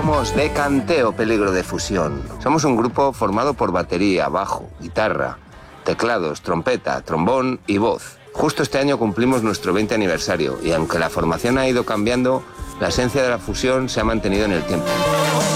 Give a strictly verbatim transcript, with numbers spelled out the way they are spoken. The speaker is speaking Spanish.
Somos Decanteo Peligro de Fusión. Somos un grupo formado por batería, bajo, guitarra, teclados, trompeta, trombón y voz. Justo este año cumplimos nuestro veinte aniversario y aunque la formación ha ido cambiando, la esencia de la fusión se ha mantenido en el tiempo.